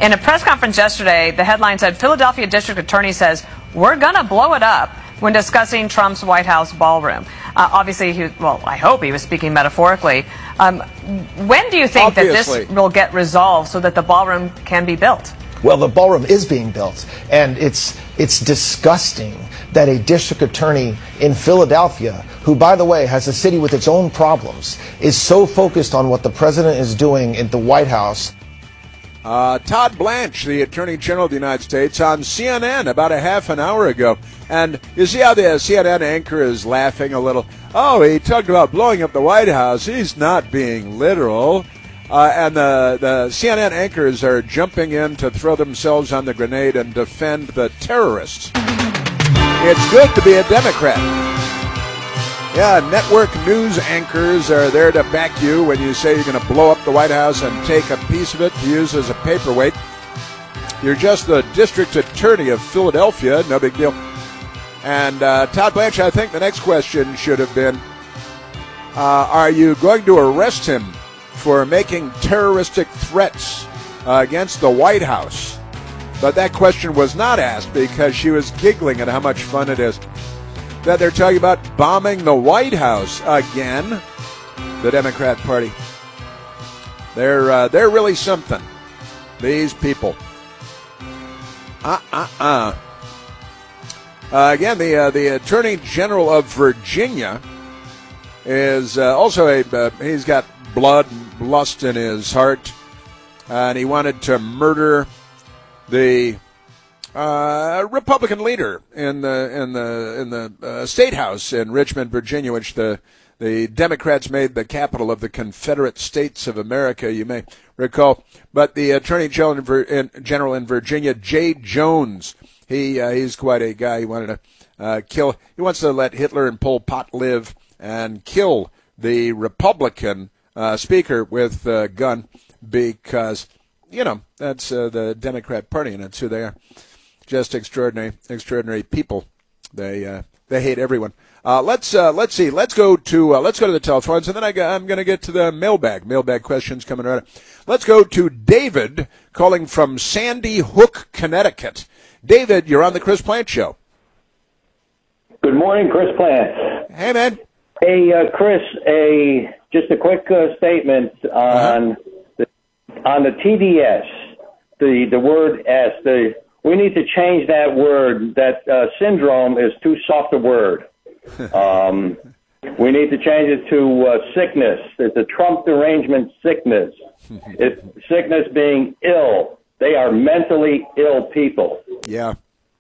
In a press conference yesterday, the headline said Philadelphia District Attorney says, "We're going to blow it up," when discussing Trump's White House ballroom. Obviously, I hope he was speaking metaphorically. When do you think that this will get resolved so that the ballroom can be built? Well, the ballroom is being built, and it's disgusting that a district attorney in Philadelphia, who, by the way, has a city with its own problems, is so focused on what the president is doing at the White House. Todd Blanche, the Attorney General of the United States, on CNN about a half an hour ago. And you see how the CNN anchor is laughing a little? Oh, he talked about blowing up the White House. He's not being literal. And the CNN anchors are jumping in to throw themselves on the grenade and defend the terrorists. It's good to be a Democrat. Yeah, network news anchors are there to back you when you say you're going to blow up the White House and take a piece of it to use as a paperweight. You're just the district attorney of Philadelphia, no big deal. And Todd Blanche, I think the next question should have been, are you going to arrest him for making terroristic threats against the White House? But that question was not asked because she was giggling at how much fun it is that they're talking about bombing the White House again. The Democrat Party. They're really something. These people. Again, the Attorney General of Virginia is also he's got blood and lust in his heart, and he wanted to murder the Republican leader in the State House in Richmond, Virginia, which the Democrats made the capital of the Confederate States of America, you may recall. But the Attorney General in Virginia, Jay Jones, he's quite a guy. He wanted to kill. He wants to let Hitler and Pol Pot live and kill the Republican speaker with a gun because, that's the Democrat Party, and that's who they are. Just extraordinary people. They hate everyone. Let's see. Let's go to the telephones, and then I'm going to get to the mailbag. Mailbag questions coming right up. Let's go to David calling from Sandy Hook, Connecticut. David, you're on the Chris Plante Show. Good morning, Chris Plante. Hey, man. Hey, Chris. Just a quick statement on the TDS. The word S. We need to change that word. That syndrome is too soft a word. We need to change it to sickness. It's a Trump derangement sickness. It's sickness being ill. They are mentally ill people. Yeah.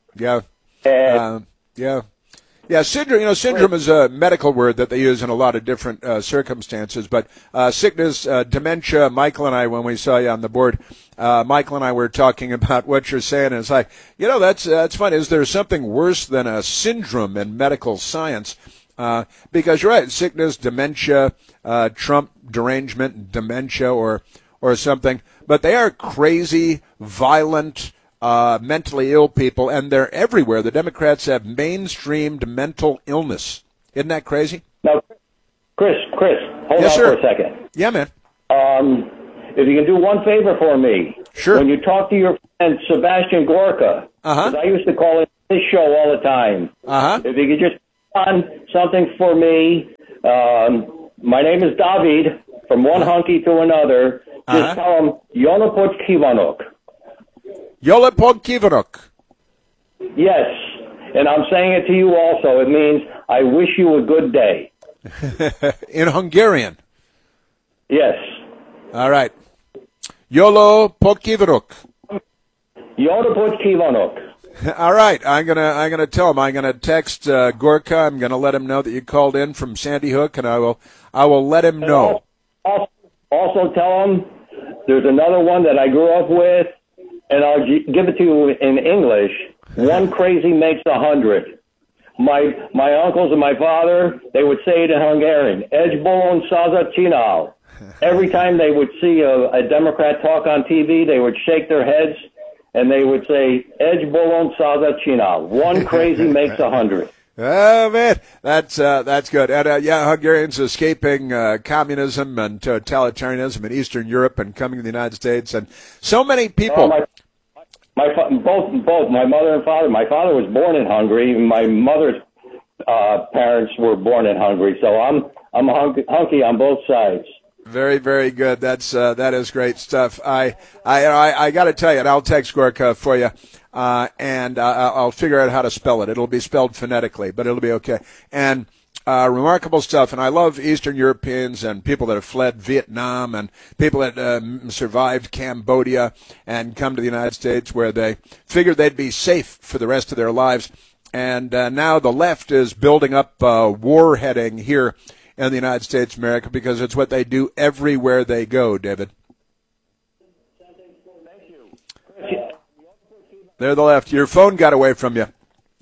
Syndrome. Syndrome is a medical word that they use in a lot of different circumstances. But sickness, dementia. Michael and I, when we saw you on the board, Michael and I were talking about what you're saying. And it's like, that's fun. Is there something worse than a syndrome in medical science? Because you're right, sickness, dementia, Trump derangement, dementia, or something. But they are crazy, violent, mentally ill people, and they're everywhere. The Democrats have mainstreamed mental illness. Isn't that crazy? Now, Chris, hold on for a second. Yeah, man. If you can do one favor for me. Sure. When you talk to your friend Sebastian Gorka, because I used to call his show all the time. If you could just on something for me. My name is David, from one hunky to another. Just tell him, Yolopot Kivanok. Yolopot Kivanok. Yes, and I'm saying it to you also. It means, I wish you a good day. In Hungarian? Yes. All right. Yolopot Kivanok. Yolopot Kivanok. All right, I'm gonna tell him. I'm gonna text Gorka. I'm gonna let him know that you called in from Sandy Hook, and I will let him know. Also tell him there's another one that I grew up with, and I'll give it to you in English. One crazy makes 100. My uncles and my father, they would say it in Hungarian. Ejbolon saza csinál. Every time they would see a Democrat talk on TV, they would shake their heads. And they would say, Ejbolon saza csinál. One crazy makes 100. Oh, man, that's good. And, Hungarians escaping communism and totalitarianism in Eastern Europe and coming to the United States. And so many people. both my mother and father. My father was born in Hungary. My mother's parents were born in Hungary, so I'm hunky on both sides. Very, very good. That is great stuff. I got to tell you, and I'll text Gorka for you, and I'll figure out how to spell it. It'll be spelled phonetically, but it'll be okay. And remarkable stuff. And I love Eastern Europeans and people that have fled Vietnam and people that survived Cambodia and come to the United States where they figured they'd be safe for the rest of their lives. And now the left is building up warheading here in the United States of America because it's what they do everywhere they go, David. They're the left. Your phone got away from you.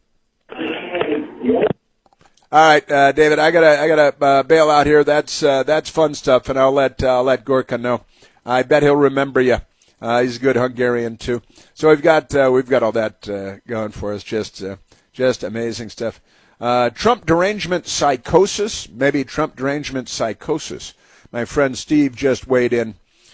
All right, David, I gotta bail out here. That's fun stuff, and I'll let Gorka know. I bet he'll remember you. He's a good Hungarian too. So we've got all that going for us. Just amazing stuff. Trump derangement psychosis, maybe Trump derangement psychosis. My friend Steve just weighed in.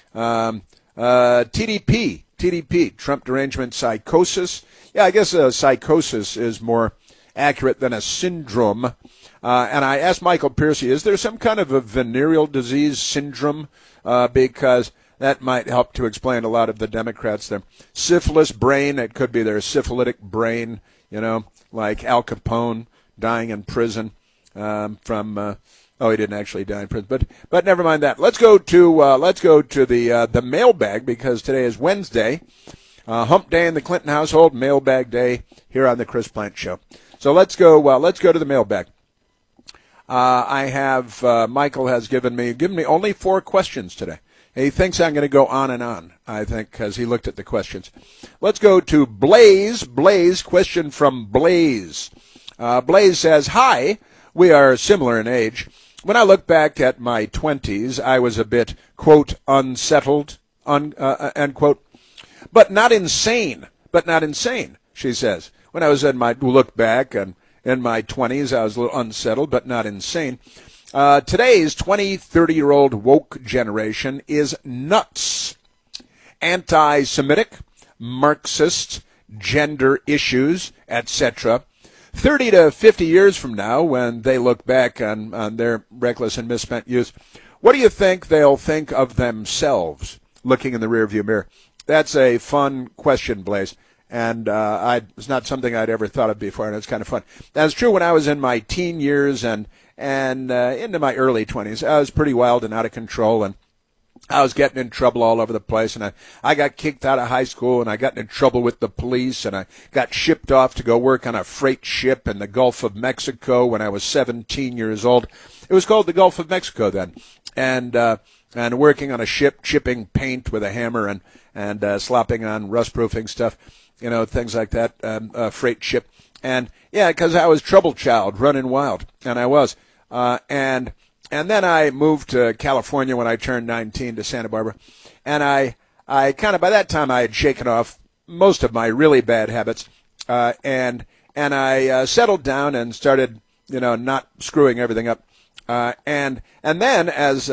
TDP, Trump derangement psychosis. Yeah, I guess psychosis is more accurate than a syndrome. And I asked Michael Piercy, is there some kind of a venereal disease syndrome? Because that might help to explain a lot of the Democrats there. Syphilis brain, it could be their syphilitic brain, like Al Capone dying in prison from he didn't actually die in prison, but never mind that. Let's go to the mailbag because today is Wednesday, hump day in the Clinton household, mailbag day here on the Chris Plante Show. So let's go to the mailbag. I have Michael has given me only 4 questions today. He thinks I'm going to go on and on, I think, because he looked at the questions. Let's go to Blaze. Blaze, question from Blaze. Blaze says, hi, we are similar in age. When I look back at my 20s, I was a bit, quote, unsettled, end quote, but not insane, she says. When I was look back and in my 20s, I was a little unsettled, but not insane. Today's 20, 30-year-old woke generation is nuts. Anti-Semitic, Marxist, gender issues, etc. 30 to 50 years from now, when they look back on their reckless and misspent youth, what do you think they'll think of themselves looking in the rearview mirror? That's a fun question, Blaze. And it's not something I'd ever thought of before, and it's kind of fun. That's true when I was in my teen years and into my early 20s. I was pretty wild and out of control, and I was getting in trouble all over the place, and I got kicked out of high school, and I got in trouble with the police, and I got shipped off to go work on a freight ship in the Gulf of Mexico when I was 17 years old. It was called the Gulf of Mexico then, and working on a ship, chipping paint with a hammer and slopping on rust-proofing stuff, things like that, freight ship. And, yeah, because I was trouble child, running wild, and I was. And then I moved to California when I turned 19 to Santa Barbara. And I kind of, by that time, I had shaken off most of my really bad habits. And I settled down and started, not screwing everything up. And then as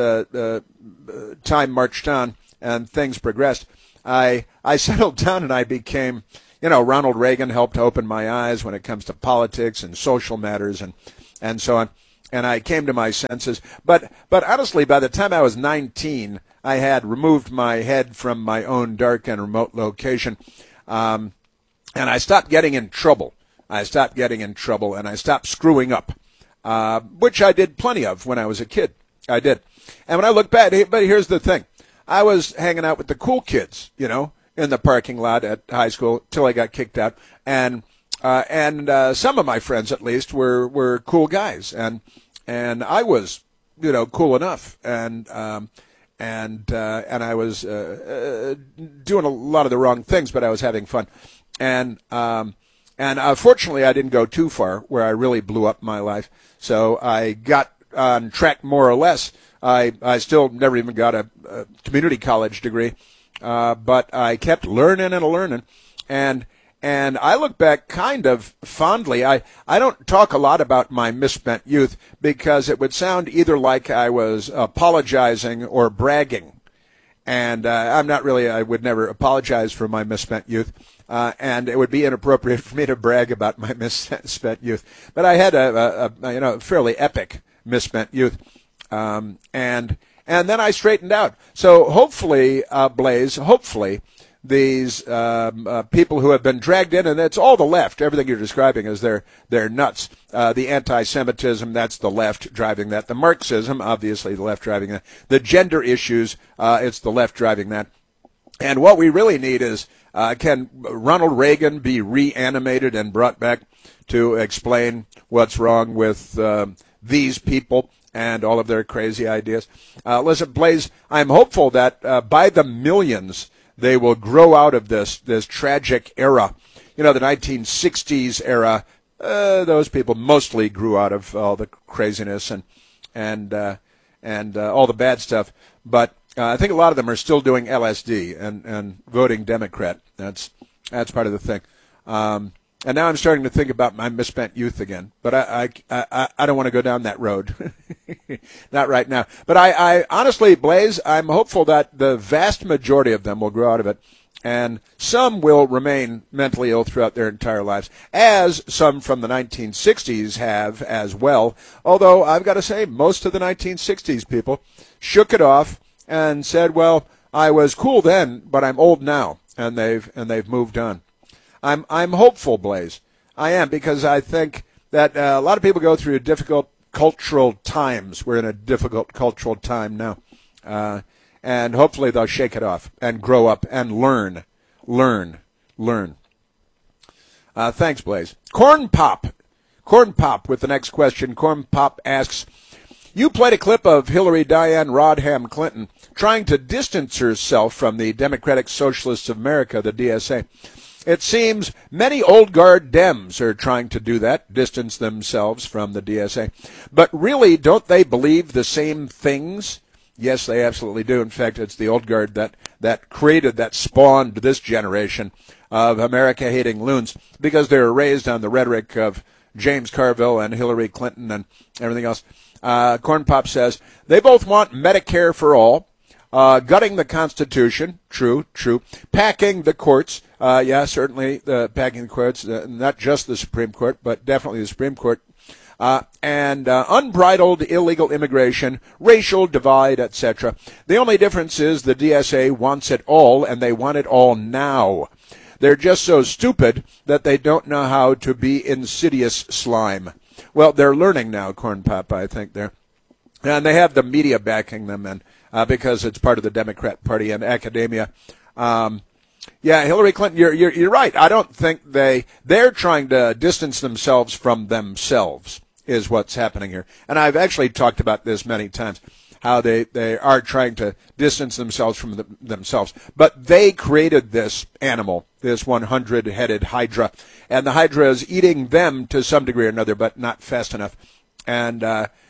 time marched on and things progressed, I settled down and I became, Ronald Reagan helped open my eyes when it comes to politics and social matters and so on. And I came to my senses. But honestly, by the time I was 19, I had removed my head from my own dark and remote location. And I stopped getting in trouble. And I stopped screwing up, which I did plenty of when I was a kid. I did. And when I look back, but here's the thing. I was hanging out with the cool kids, in the parking lot at high school till I got kicked out. And some of my friends, at least, were cool guys. And I was, cool enough. And I was doing a lot of the wrong things, but I was having fun. And fortunately, I didn't go too far where I really blew up my life. So I got on track more or less. I still never even got a community college degree, but I kept learning and learning. And I look back kind of fondly. I don't talk a lot about my misspent youth because it would sound either like I was apologizing or bragging. And I would never apologize for my misspent youth. And it would be inappropriate for me to brag about my misspent youth. But I had a fairly epic misspent youth. And then I straightened out. So hopefully, Blaze, these people who have been dragged in, and it's all the left. Everything you're describing is they're nuts. The anti-Semitism, that's the left driving that. The Marxism, obviously the left driving that. The gender issues, it's the left driving that. And what we really need is, can Ronald Reagan be reanimated and brought back to explain what's wrong with these people and all of their crazy ideas? Listen, Blaze, I'm hopeful that by the millions they will grow out of this tragic era. The 1960s era, those people mostly grew out of all the craziness and all the bad stuff. But I think a lot of them are still doing LSD and voting Democrat. That's part of the thing. And now I'm starting to think about my misspent youth again. But I don't want to go down that road. Not right now. But I honestly, Blaze, I'm hopeful that the vast majority of them will grow out of it. And some will remain mentally ill throughout their entire lives, as some from the 1960s have as well. Although I've got to say, most of the 1960s people shook it off and said, well, I was cool then, but I'm old now. And they've moved on. I'm hopeful, Blaze. I am, because I think that a lot of people go through difficult cultural times. We're in a difficult cultural time now. And hopefully they'll shake it off and grow up and learn. Thanks, Blaze. Corn Pop with the next question. Corn Pop asks, you played a clip of Hillary Diane Rodham Clinton trying to distance herself from the Democratic Socialists of America, the DSA. It seems many old guard Dems are trying to do that, distance themselves from the DSA. But really, don't they believe the same things? Yes, they absolutely do. In fact, it's the old guard that spawned this generation of America-hating loons, because they were raised on the rhetoric of James Carville and Hillary Clinton and everything else. Corn Pop says, they both want Medicare for all, gutting the Constitution, true, packing the courts, certainly packing the courts, not just the Supreme Court, but definitely the Supreme Court, and unbridled illegal immigration, racial divide, etc. The only difference is the DSA wants it all, and they want it all now. They're just so stupid that they don't know how to be insidious slime. Well, they're learning now, Corn Pop, I think they're. And they have the media backing them, and because it's part of the Democrat Party and academia. Hillary Clinton, you're right. I don't think they're trying to distance themselves from themselves is what's happening here. And I've actually talked about this many times, how they are trying to distance themselves from themselves. But they created this animal, this 100-headed Hydra, and the Hydra is eating them to some degree or another, but not fast enough. And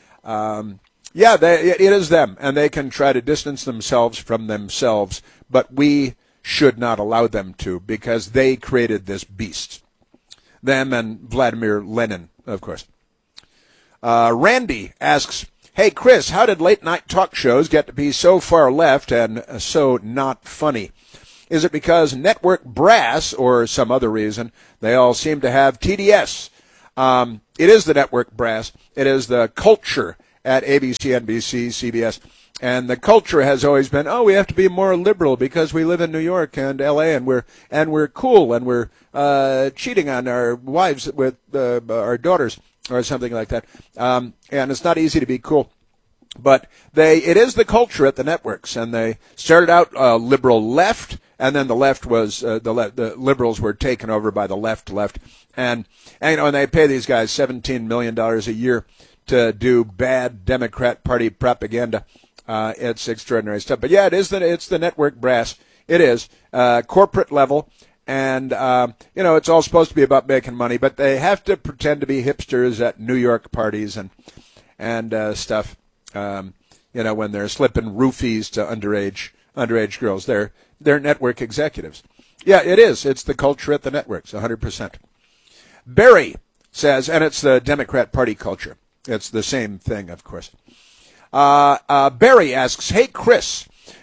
it is them, and they can try to distance themselves from themselves, but we should not allow them to, because they created this beast. Them and Vladimir Lenin, of course. Randy asks, hey, Chris, how did late-night talk shows get to be so far left and so not funny? Is it because network brass or some other reason they all seem to have TDS? It is the network brass. It is the culture at ABC, NBC, CBS. And the culture has always been, we have to be more liberal because we live in New York and L.A. and we're cool and we're cheating on our wives with our daughters or something like that. And it's not easy to be cool. But it is the culture at the networks, and they started out liberal left, and then the left was the liberals were taken over by the left, and they pay these guys $17 million a year to do bad Democrat Party propaganda. It's extraordinary stuff. But it's the network brass. It is corporate level, and it's all supposed to be about making money, but they have to pretend to be hipsters at New York parties and stuff. When they're slipping roofies to underage girls, they're network executives. Yeah, it is. It's the culture at the networks, 100%. Barry says, and it's the Democrat Party culture. It's the same thing, of course. Barry asks, hey, Chris,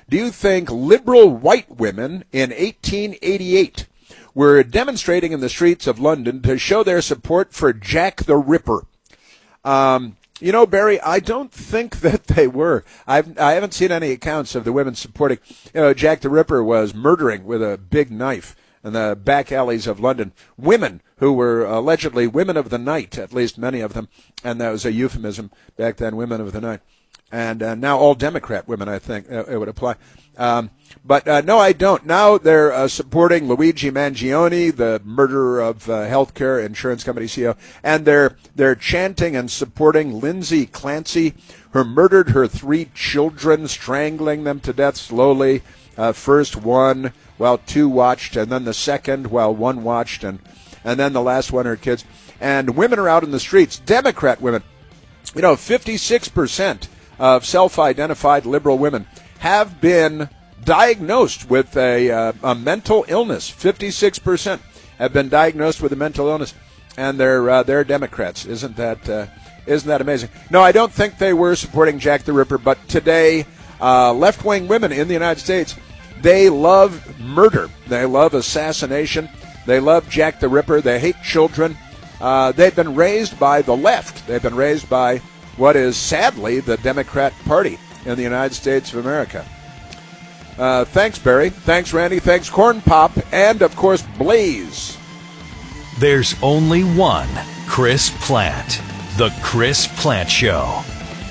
Do you think liberal white women in 1888 were demonstrating in the streets of London to show their support for Jack the Ripper? You know, Barry, I don't think that they were. I haven't seen any accounts of the women supporting. You know, Jack the Ripper was murdering with a big knife in the back alleys of London women who were allegedly women of the night, at least many of them, and that was a euphemism back then, women of the night. And now all Democrat women, I think, it would apply. But no, I don't. Now they're supporting Luigi Mangione, the murderer of healthcare insurance company CEO, and they're chanting and supporting Lindsay Clancy, who murdered her 3 children, strangling them to death slowly. First one while 2 watched, and then the second while 1 watched, and then the last one, her kids. And women are out in the streets, Democrat women. You know, 56% of self-identified liberal women have been diagnosed with a mental illness. 56% have been diagnosed with a mental illness, and they're Democrats. Isn't that amazing? No, I don't think they were supporting Jack the Ripper, but today, left-wing women in the United States, they love murder. They love assassination. They love Jack the Ripper. They hate children. They've been raised by the left. They've been raised by what is sadly the Democrat Party in the United States of America. Thanks, Barry. Thanks, Randy. Thanks, Corn Pop. And, of course, Blaze. There's only one Chris Plante. The Chris Plante Show.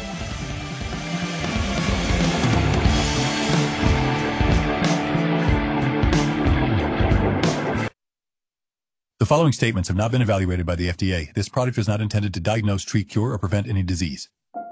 The following statements have not been evaluated by the FDA. This product is not intended to diagnose, treat, cure, or prevent any disease.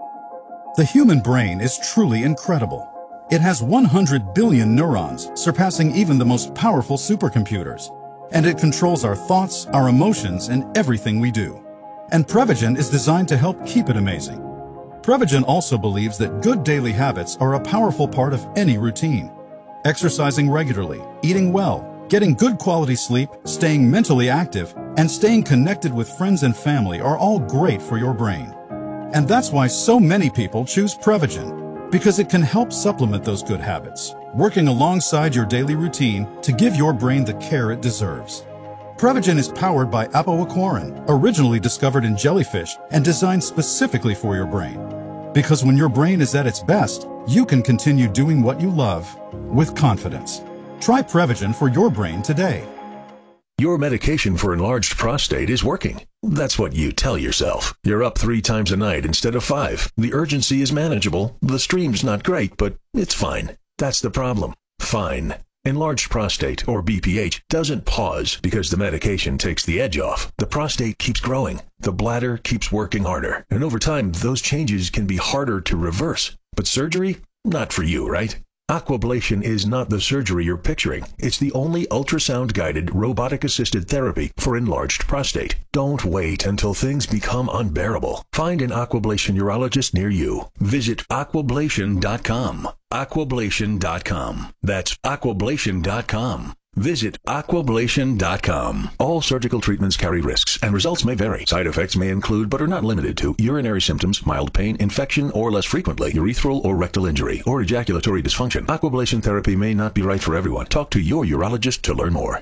The human brain is truly incredible. It has 100 billion neurons, surpassing even the most powerful supercomputers. And it controls our thoughts, our emotions, and everything we do. And Prevagen is designed to help keep it amazing. Prevagen also believes that good daily habits are a powerful part of any routine. Exercising regularly, eating well, getting good quality sleep, staying mentally active, and staying connected with friends and family are all great for your brain. And that's why so many people choose Prevagen, because it can help supplement those good habits, working alongside your daily routine to give your brain the care it deserves. Prevagen is powered by apoaquarin, originally discovered in jellyfish and designed specifically for your brain. Because when your brain is at its best, you can continue doing what you love with confidence. Try Prevagen for your brain today. Your medication for enlarged prostate is working. That's what you tell yourself. You're up 3 times a night instead of 5. The urgency is manageable. The stream's not great, but it's fine. That's the problem. Fine. Enlarged prostate, or BPH, doesn't pause because the medication takes the edge off. The prostate keeps growing. The bladder keeps working harder. And over time, those changes can be harder to reverse. But surgery? Not for you, right? Aquablation is not the surgery you're picturing. It's the only ultrasound-guided, robotic-assisted therapy for enlarged prostate. Don't wait until things become unbearable. Find an Aquablation urologist near you. Visit aquablation.com. Aquablation.com. That's aquablation.com. Visit aquablation.com. All surgical treatments carry risks, and results may vary. Side effects may include, but are not limited to, urinary symptoms, mild pain, infection, or less frequently, urethral or rectal injury, or ejaculatory dysfunction. Aquablation therapy may not be right for everyone. Talk to your urologist to learn more.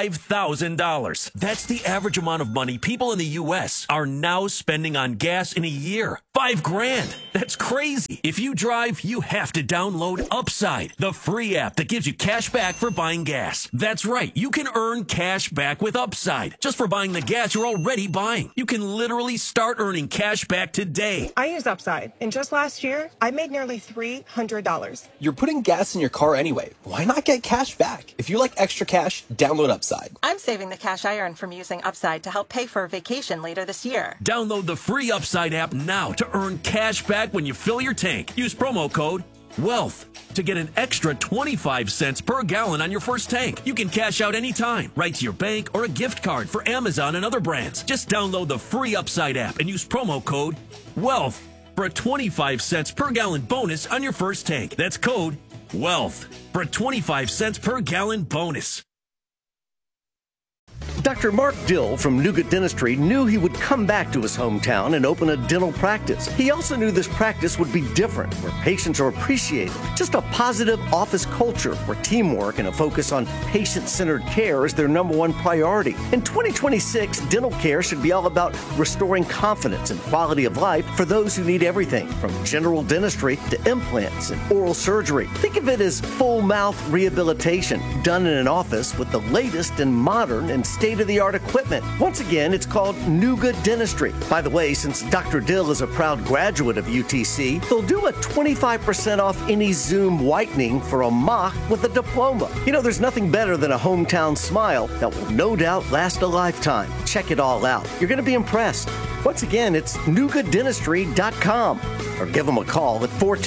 $5,000. That's the average amount of money people in the U.S. are now spending on gas in a year. $5,000. That's crazy. If you drive, you have to download Upside, the free app that gives you cash back for buying gas. That's right. You can earn cash back with Upside just for buying the gas you're already buying. You can literally start earning cash back today. I use Upside, and just last year, I made nearly $300. You're putting gas in your car anyway. Why not get cash back? If you like extra cash, download Upside. I'm saving the cash I earn from using Upside to help pay for a vacation later this year. Download the free Upside app now to earn cash back when you fill your tank. Use promo code WEALTH to get an extra 25 cents per gallon on your first tank. You can cash out anytime, right to your bank or a gift card for Amazon and other brands. Just download the free Upside app and use promo code WEALTH for a 25 cents per gallon bonus on your first tank. That's code WEALTH for a 25 cents per gallon bonus. Dr. Mark Dill from Nuga Dentistry knew he would come back to his hometown and open a dental practice. He also knew this practice would be different, where patients are appreciated. Just a positive office culture where teamwork and a focus on patient-centered care is their number one priority. In 2026, dental care should be all about restoring confidence and quality of life for those who need everything, from general dentistry to implants and oral surgery. Think of it as full mouth rehabilitation done in an office with the latest and modern and state-of-the-art equipment. Once again, it's called Nuga Dentistry. By the way, since Dr. Dill is a proud graduate of UTC, they'll do a 25% off any Zoom whitening for a mock with a diploma. You know, there's nothing better than a hometown smile that will no doubt last a lifetime. Check it all out. You're going to be impressed. Once again, it's NugaDentistry.com or give them a call at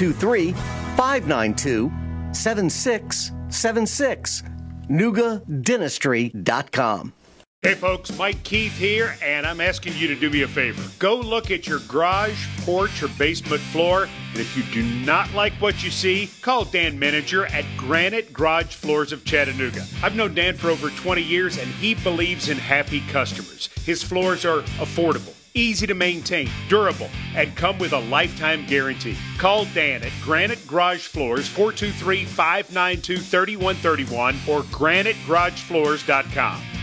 423-592-7676. NugaDentistry.com. Hey folks, Mike Keith here, and I'm asking you to do me a favor. Go look at your garage, porch, or basement floor, and if you do not like what you see, call Dan Meninger at Granite Garage Floors of Chattanooga. I've known Dan for over 20 years, and he believes in happy customers. His floors are affordable, easy to maintain, durable, and come with a lifetime guarantee. Call Dan at Granite Garage Floors, 423-592-3131 or granitegaragefloors.com.